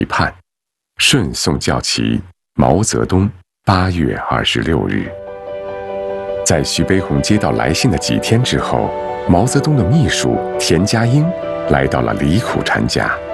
判，顺宋教旗毛泽东8月26日。在徐悲鸿接到来信的几天之后，毛泽东的秘书田家英来到了李苦禅家，